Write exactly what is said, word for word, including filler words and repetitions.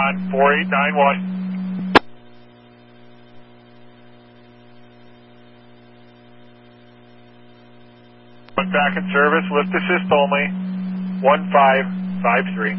on four eight nine one. Went back in service, lift assist only, one five five three.